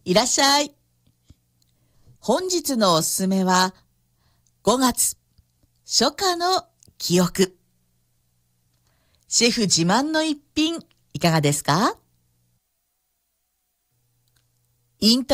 いらっしゃい。本日のおすすめは、5月、初夏の記憶。シェフ自慢の一品、いかがですか？インタ